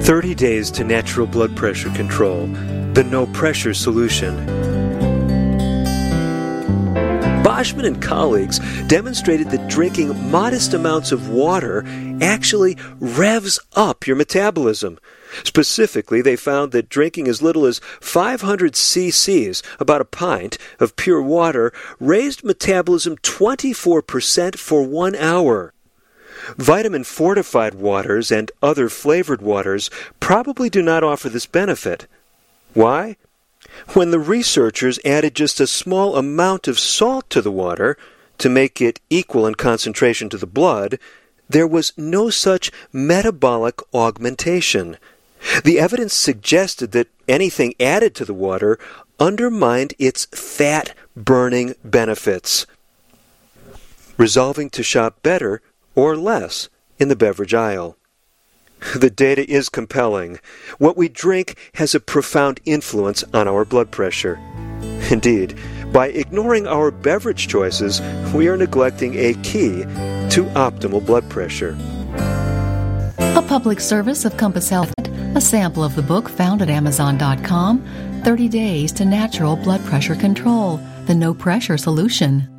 30 Days to Natural Blood Pressure Control, the No Pressure Solution. Boschman and colleagues demonstrated that drinking modest amounts of water actually revs up your metabolism. Specifically, they found that drinking as little as 500 cc's, about a pint, of pure water raised metabolism 24% for 1 hour. Vitamin-fortified waters and other flavored waters probably do not offer this benefit. Why? When the researchers added just a small amount of salt to the water to make it equal in concentration to the blood, there was no such metabolic augmentation. The evidence suggested that anything added to the water undermined its fat-burning benefits. Resolving to shop better or less in the beverage aisle. The data is compelling. What we drink has a profound influence on our blood pressure. Indeed, by ignoring our beverage choices, we are neglecting a key to optimal blood pressure. A public service of Compass Health. A sample of the book found at Amazon.com, 30 Days to Natural Blood Pressure Control, the No Pressure Solution.